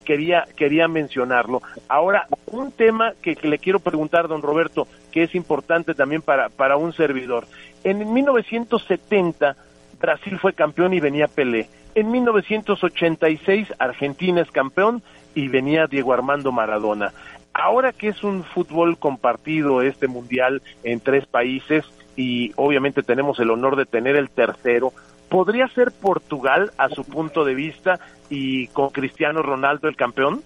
quería mencionarlo. Ahora, un tema que le quiero preguntar, don Roberto, que es importante también para un servidor. En 1970, Brasil fue campeón y venía Pelé. En 1986, Argentina es campeón y venía Diego Armando Maradona. Ahora que es un fútbol compartido, este mundial en 3 países, y obviamente tenemos el honor de tener el tercero, ¿podría ser Portugal a su punto de vista y con Cristiano Ronaldo el campeón?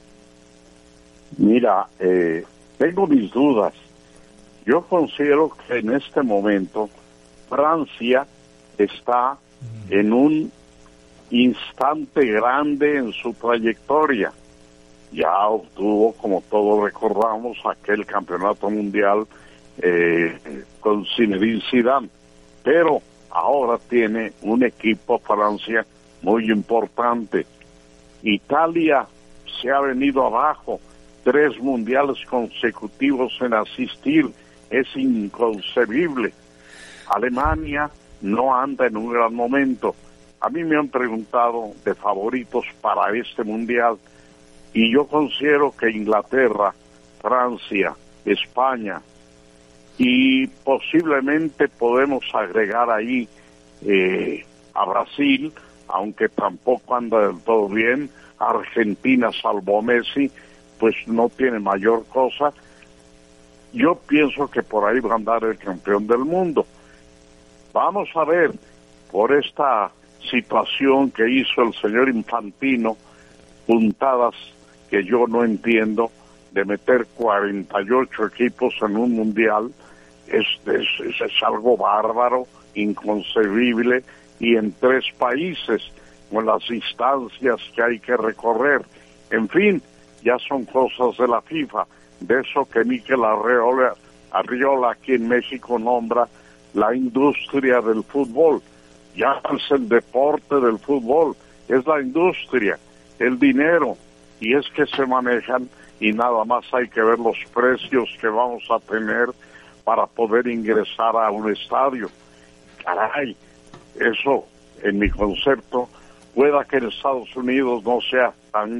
Mira, tengo mis dudas. Yo considero que en este momento Francia está en un instante grande en su trayectoria. Ya obtuvo, como todos recordamos, aquel campeonato mundial con Zinedine Zidane, pero ahora tiene un equipo Francia muy importante. Italia se ha venido abajo, 3 mundiales consecutivos en asistir, es inconcebible. Alemania no anda en un gran momento. A mí me han preguntado de favoritos para este mundial y yo considero que Inglaterra, Francia, España y posiblemente podemos agregar ahí a Brasil, aunque tampoco anda del todo bien. Argentina, salvo Messi, pues no tiene mayor cosa. Yo pienso que por ahí va a andar el campeón del mundo. Vamos a ver, por esta situación que hizo el señor Infantino, puntadas que yo no entiendo, de meter 48 equipos en un mundial, es algo bárbaro, inconcebible, y en 3 países, con las instancias que hay que recorrer. En fin, ya son cosas de la FIFA, de eso que Mikel Arriola aquí en México nombra la industria del fútbol. Ya es el deporte del fútbol, es la industria, el dinero, y es que se manejan, y nada más hay que ver los precios que vamos a tener para poder ingresar a un estadio. Caray, eso, en mi concepto, pueda que en Estados Unidos no sea tan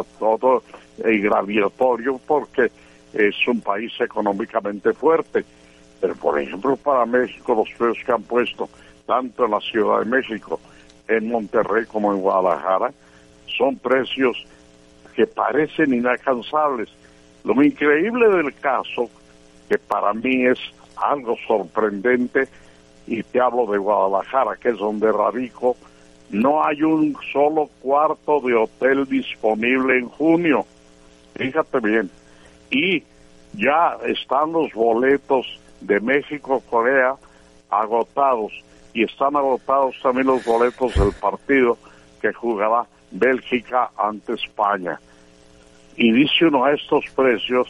gravitorio porque es un país económicamente fuerte. Pero, por ejemplo, para México, los precios que han puesto, tanto en la Ciudad de México, en Monterrey como en Guadalajara, son precios que parecen inalcanzables. Lo increíble del caso, que para mí es algo sorprendente, y te hablo de Guadalajara, que es donde radico, no hay un solo cuarto de hotel disponible en junio. Fíjate bien. Y ya están los boletos de México-Corea agotados, y están agotados también los boletos del partido que jugará Bélgica ante España. Y dice uno a estos precios,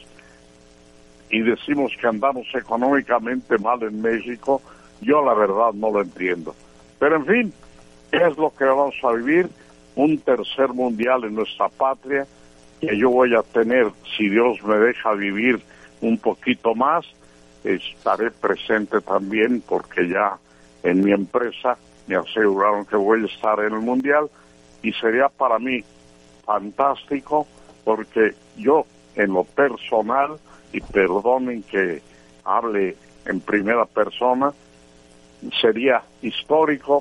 y decimos que andamos económicamente mal en México, yo la verdad no lo entiendo. Pero en fin, es lo que vamos a vivir, un tercer mundial en nuestra patria, que yo voy a tener, si Dios me deja vivir un poquito más, estaré presente también, porque ya en mi empresa me aseguraron que voy a estar en el mundial, y sería para mí fantástico, porque yo, en lo personal, y perdonen que hable en primera persona, sería histórico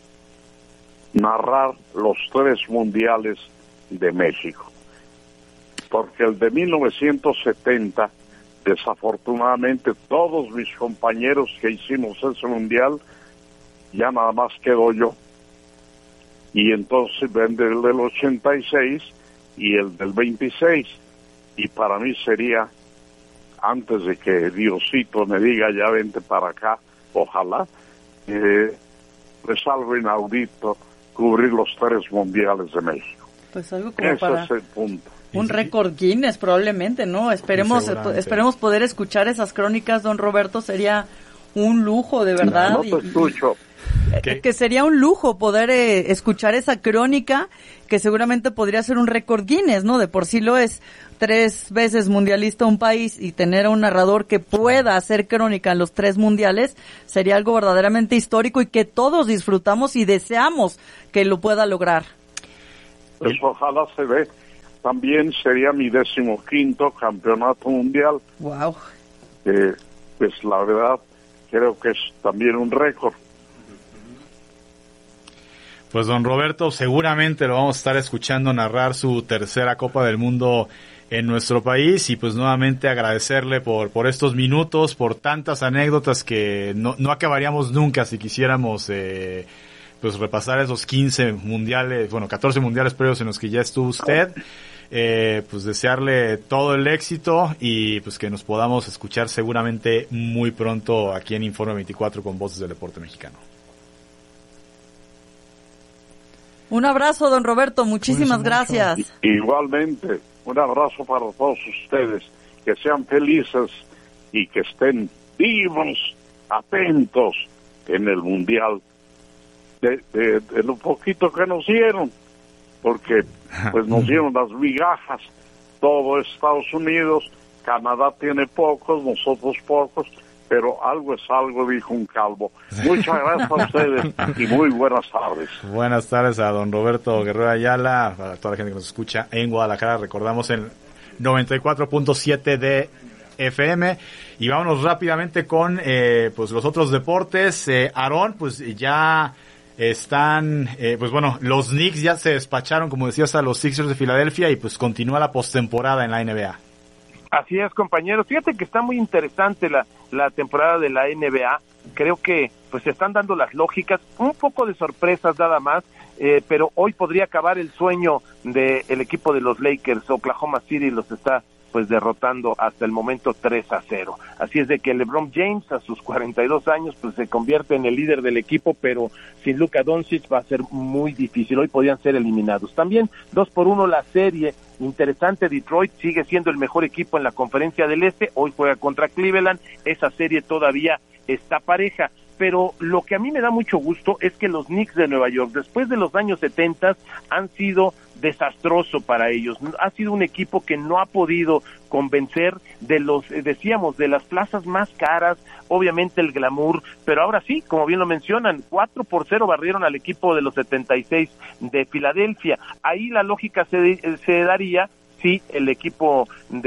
narrar los 3 mundiales de México. Porque el de 1970, desafortunadamente, todos mis compañeros que hicimos ese mundial, ya nada más quedó yo. Y entonces ven el del 86 y el del 26. Y para mí sería, antes de que Diosito me diga ya vente para acá, ojalá, pues algo inaudito, cubrir los 3 mundiales de México. Pues algo como ese para es el punto. Un récord Guinness probablemente, ¿no? Esperemos poder escuchar esas crónicas, don Roberto, sería un lujo, de verdad. No te escucho. Que sería un lujo poder escuchar esa crónica, que seguramente podría ser un récord Guinness, ¿no? De por sí lo es, 3 veces mundialista un país, y tener a un narrador que pueda hacer crónica en los 3 mundiales sería algo verdaderamente histórico, y que todos disfrutamos y deseamos que lo pueda lograr. Pues ojalá se ve. también sería mi 15º campeonato mundial. Wow. Pues la verdad, creo que es también un récord. Pues don Roberto, seguramente lo vamos a estar escuchando narrar su tercera Copa del Mundo en nuestro país, y pues nuevamente agradecerle por estos minutos, por tantas anécdotas que no acabaríamos nunca si quisiéramos pues repasar esos 14 mundiales previos en los que ya estuvo usted. Pues desearle todo el éxito y pues que nos podamos escuchar seguramente muy pronto aquí en Informe 24 con Voces del Deporte Mexicano. Un abrazo, don Roberto, muchísimas gracias. Igualmente, un abrazo para todos ustedes, que sean felices y que estén vivos, atentos en el Mundial de lo poquito que nos dieron, porque pues nos dieron las migajas, todo Estados Unidos, Canadá tiene pocos, nosotros pocos, pero algo es algo, dijo un calvo. Muchas gracias a ustedes y muy buenas tardes. Buenas tardes a don Roberto Guerrero Ayala, a toda la gente que nos escucha en Guadalajara, recordamos el 94.7 de FM, y vámonos rápidamente con pues los otros deportes. Aarón, pues ya están, pues bueno, los Knicks ya se despacharon, como decías, a los Sixers de Filadelfia, y pues continúa la postemporada en la NBA. Así es, compañeros. Fíjate que está muy interesante la temporada de la NBA. Creo que pues se están dando las lógicas, un poco de sorpresas nada más, pero hoy podría acabar el sueño del equipo de los Lakers. Oklahoma City los está pues derrotando hasta el momento 3-0. Así es de que LeBron James a sus 42 años pues se convierte en el líder del equipo, pero sin Luka Doncic va a ser muy difícil. Hoy podían ser eliminados. También 2-1 la serie. Interesante, Detroit sigue siendo el mejor equipo en la Conferencia del Este, hoy juega contra Cleveland, esa serie todavía está pareja, pero lo que a mí me da mucho gusto es que los Knicks de Nueva York, después de los años 70, han sido desastroso para ellos, ha sido un equipo que no ha podido convencer de de las plazas más caras, obviamente el glamour, pero ahora sí, como bien lo mencionan, 4-0 barrieron al equipo de los 76 de Filadelfia. Ahí la lógica se daría si el equipo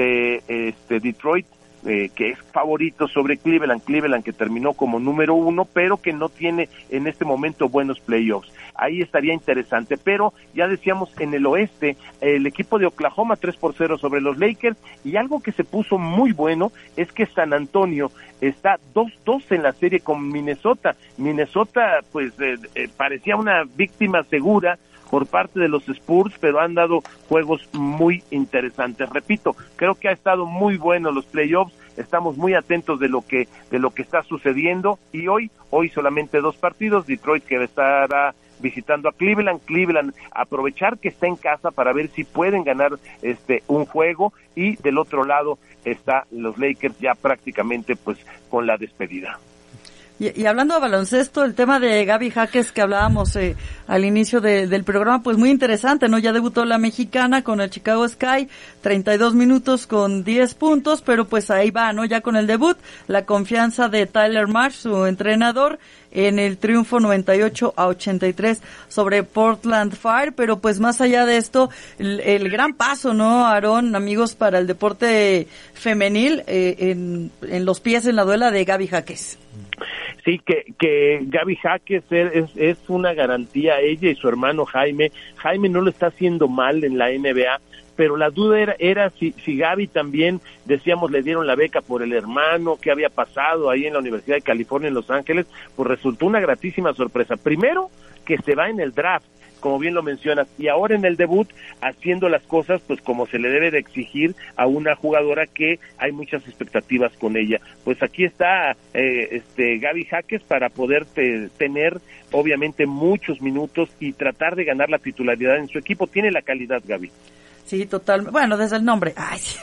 de Detroit, que es favorito sobre Cleveland que terminó como número 1, pero que no tiene en este momento buenos playoffs. Ahí estaría interesante, pero ya decíamos en el oeste, el equipo de Oklahoma 3-0 sobre los Lakers, y algo que se puso muy bueno es que San Antonio está 2-2 en la serie con Minnesota. Minnesota pues parecía una víctima segura por parte de los Spurs, pero han dado juegos muy interesantes. Repito, creo que ha estado muy bueno los playoffs, estamos muy atentos de lo que está sucediendo, y hoy solamente 2 partidos, Detroit que estará visitando a Cleveland, aprovechar que está en casa para ver si pueden ganar un juego, y del otro lado está los Lakers ya prácticamente pues con la despedida. Y hablando de baloncesto, el tema de Gaby Jaques que hablábamos al inicio del programa, pues muy interesante, ¿no? Ya debutó la mexicana con el Chicago Sky, 32 minutos con 10 puntos, pero pues ahí va, ¿no? Ya con el debut, la confianza de Tyler Marsh, su entrenador, en el triunfo 98-83 sobre Portland Fire, pero pues más allá de esto, el gran paso, ¿no, Aarón, amigos, para el deporte femenil, en los pies en la duela de Gaby Jaques? Sí, que Gaby Jaques es una garantía, ella y su hermano Jaime no lo está haciendo mal en la NBA, pero la duda era si Gaby también, decíamos, le dieron la beca por el hermano, qué había pasado ahí en la Universidad de California en Los Ángeles. Pues resultó una gratísima sorpresa. Primero, que se va en el draft, como bien lo mencionas, y ahora en el debut haciendo las cosas pues como se le debe de exigir a una jugadora que hay muchas expectativas con ella. Pues aquí está Gaby Jaques para poder tener obviamente muchos minutos y tratar de ganar la titularidad en su equipo. Tiene la calidad, Gaby. Sí, total. Bueno, desde el nombre. Ay, sí.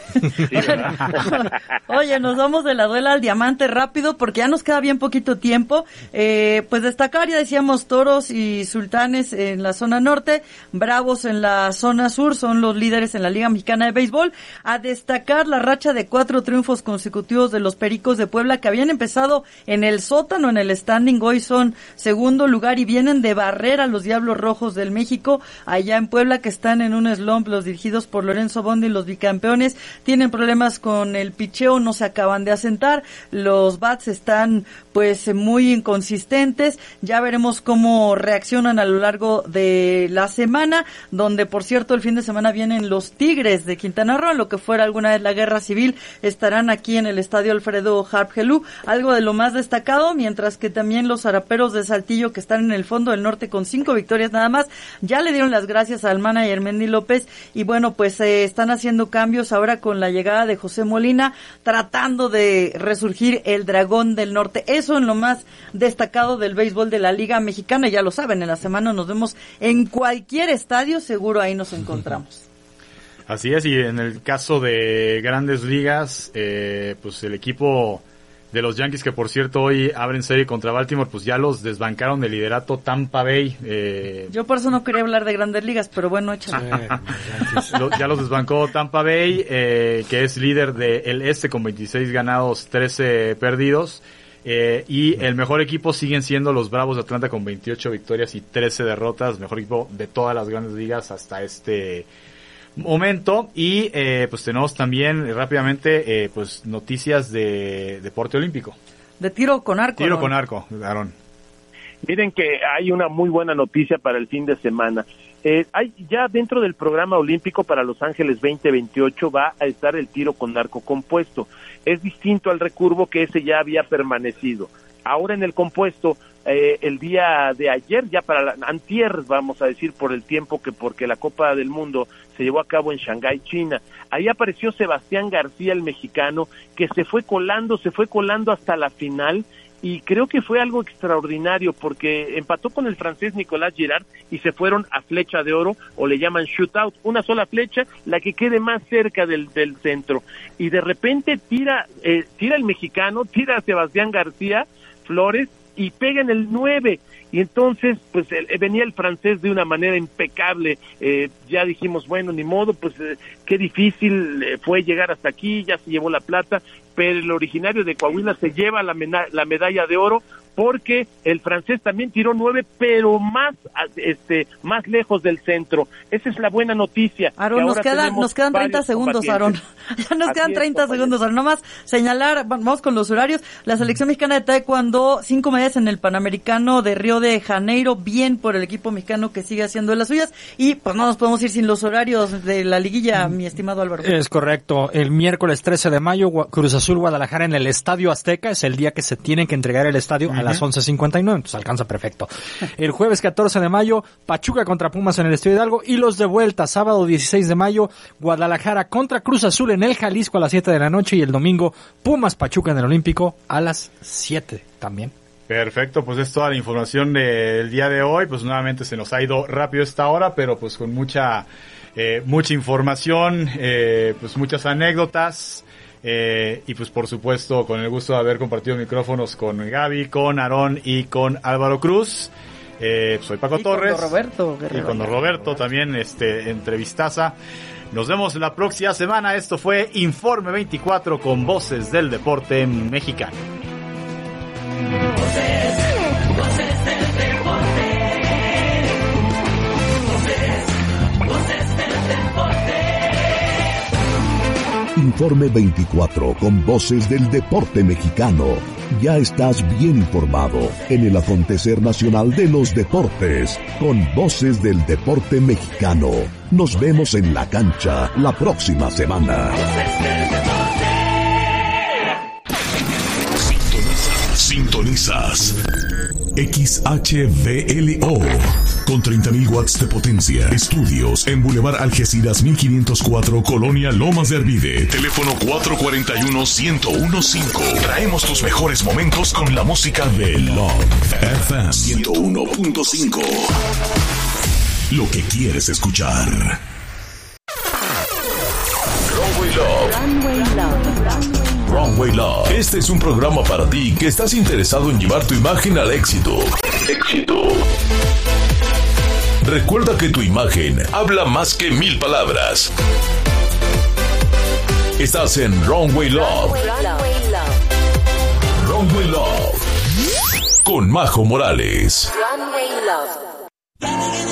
Oye, nos vamos de la duela al diamante rápido porque ya nos queda bien poquito tiempo. Pues destacar, ya decíamos, Toros y Sultanes en la zona norte, Bravos en la zona sur, son los líderes en la Liga Mexicana de Béisbol. A destacar la racha de 4 triunfos consecutivos de los Pericos de Puebla, que habían empezado en el sótano, en el standing, hoy son segundo lugar y vienen de barrer a los Diablos Rojos del México, allá en Puebla, que están en un slump los dirigidos dirigidos por Lorenzo Bondi, los bicampeones, tienen problemas con el picheo, no se acaban de asentar, los bats están pues muy inconsistentes, ya veremos cómo reaccionan a lo largo de la semana, donde por cierto el fin de semana vienen los Tigres de Quintana Roo, lo que fuera alguna vez la guerra civil, estarán aquí en el estadio Alfredo Harp Helú, algo de lo más destacado, mientras que también los Araperos de Saltillo, que están en el fondo del norte con 5 victorias nada más, ya le dieron las gracias al manager Mendy López, y bueno, pues están haciendo cambios ahora con la llegada de José Molina, tratando de resurgir el Dragón del Norte. Eso en lo más destacado del béisbol de la Liga Mexicana, ya lo saben, en la semana nos vemos en cualquier estadio, seguro ahí nos encontramos. Así es, y en el caso de Grandes Ligas, pues el equipo de los Yankees, que por cierto hoy abren serie contra Baltimore, pues ya los desbancaron del liderato Tampa Bay. Yo por eso no quería hablar de Grandes Ligas, pero bueno, échale. Ya los desbancó Tampa Bay, que es líder del este con 26 ganados, 13 perdidos. Y el mejor equipo siguen siendo los Bravos de Atlanta con 28 victorias y 13 derrotas, mejor equipo de todas las Grandes Ligas hasta este momento. Y pues tenemos también rápidamente pues noticias de deporte olímpico. De tiro con arco. Tiro con arco, Aarón. Miren que hay una muy buena noticia para el fin de semana. Hay ya dentro del programa olímpico para Los Ángeles 2028 va a estar el tiro con arco compuesto. Es distinto al recurvo, que ese ya había permanecido. Ahora en el compuesto, el día de ayer, ya para antier, vamos a decir, por el tiempo porque la Copa del Mundo se llevó a cabo en Shanghái, China. Ahí apareció Sebastián García, el mexicano, que se fue colando hasta la final, y creo que fue algo extraordinario porque empató con el francés Nicolas Girard y se fueron a flecha de oro, o le llaman shootout, una sola flecha, la que quede más cerca del centro, y de repente tira el mexicano, tira a Sebastián García Flores y pega en el 9, y entonces pues venía el francés de una manera impecable. Ya dijimos, bueno, ni modo, pues qué difícil fue llegar hasta aquí, ya se llevó la plata, pero el originario de Coahuila se lleva la medalla de oro, porque el francés también tiró 9, pero más lejos del centro. Esa es la buena noticia. Aarón, nos quedan 30 segundos, Aarón. Ya nos quedan 30 segundos, Aarón. Nomás señalar, vamos con los horarios. La selección mexicana de taekwondo, 5 medallas en el Panamericano de Río de Janeiro, bien por el equipo mexicano que sigue haciendo las suyas, y pues no nos podemos ir sin los horarios de la liguilla, mi estimado Álvaro. Es correcto. El miércoles 13 de mayo, Cruz Azul Guadalajara en el Estadio Azteca, es el día que se tienen que entregar el estadio a las 11:59, entonces alcanza perfecto. El jueves 14 de mayo, Pachuca contra Pumas en el Estadio Hidalgo, y los de vuelta, sábado 16 de mayo, Guadalajara contra Cruz Azul en el Jalisco a las 7 de la noche, y el domingo, Pumas Pachuca en el Olímpico a las 7 también. Perfecto, pues es toda la información del día de hoy. Pues nuevamente se nos ha ido rápido esta hora, pero pues con mucha información, pues muchas anécdotas. Y pues por supuesto con el gusto de haber compartido micrófonos con Gaby, con Aarón y con Álvaro Cruz. Soy Paco Torres. Y con don Roberto también, entrevistaza. Nos vemos la próxima semana. Esto fue Informe 24 con voces del deporte mexicano. Voces del deporte. Voces del deporte. Informe 24 con voces del deporte mexicano. Ya estás bien informado en el acontecer nacional de los deportes con voces del deporte mexicano. Nos vemos en la cancha la próxima semana. Sintonizas XHVLO con 30.000 watts de potencia. Estudios en Boulevard Algeciras 1504, Colonia Lomas de Arvide. Teléfono 441-1015. Traemos tus mejores momentos con la música de Love FM 101.5. Lo que quieres escuchar. Runway Love. Este es un programa para ti que estás interesado en llevar tu imagen al éxito. Recuerda que tu imagen habla más que 1000 palabras. Estás en Runway Love. Runway Love. Con Majo Morales. Runway Love.